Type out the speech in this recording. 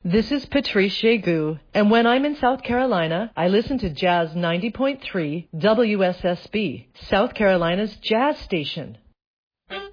This is Patrice Jegu, and when I'm in South Carolina, I listen to Jazz 90.3 WSSB, South Carolina's jazz station.